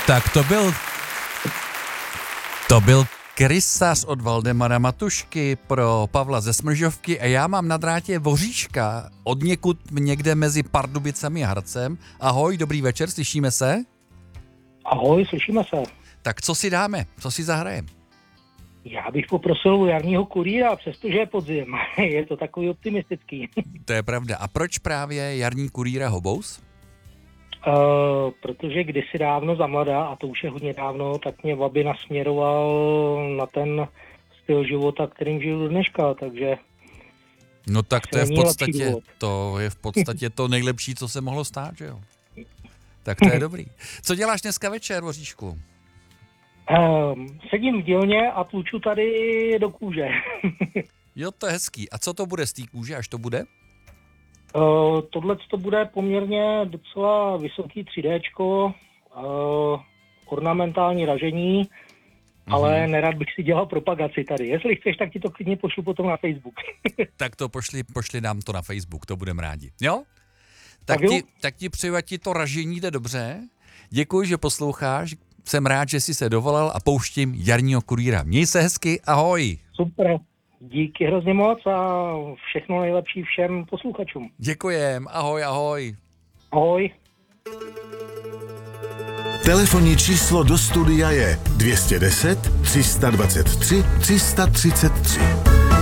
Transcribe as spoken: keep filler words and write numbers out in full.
Tak to byl... To byl krysař od Valdemara Matušky pro Pavla ze Smržovky a já mám na drátě Voříška od někud někde mezi Pardubicemi a Hradcem. Ahoj, dobrý večer, slyšíme se? Ahoj, slyšíme se. Tak co si dáme, co si zahrajeme? Já bych poprosil jarního kurýra, přestože je podzim. Je to takový optimistický. To je pravda. A proč právě jarní kurýra Hobous? Uh, protože kdysi dávno za mladá, a to už je hodně dávno, tak mě babi nasměroval na ten styl života, kterým žiju do dneška, takže... No tak to je v podstatě, to je v podstatě to nejlepší, co se mohlo stát, že jo? Tak to je dobrý. Co děláš dneska večer, Voříšku? Uh, sedím v dílně a tluču tady do kůže. Jo, to je hezký. A co to bude z té kůže, až to bude? Uh, Tohle to bude poměrně docela vysoký tři déčko, uh, ornamentální ražení, mm-hmm. ale nerad bych si dělal propagaci tady. Jestli chceš, tak ti to klidně pošlu potom na Facebook. Tak to pošli, pošli nám to na Facebook, to budeme rádi. Jo? Tak, tak, ti, tak ti přeju, ať ti to ražení jde dobře. Děkuji, že posloucháš. Jsem rád, že jsi se dovolal a pouštím jarního kurýra. Měj se hezky, ahoj. Super. Díky hrozně moc a všechno nejlepší všem posluchačům. Děkujem, ahoj, ahoj. Ahoj. Telefonní číslo do studia je dvě stě deset, tři sta dvacet tři, tři sta třicet tři.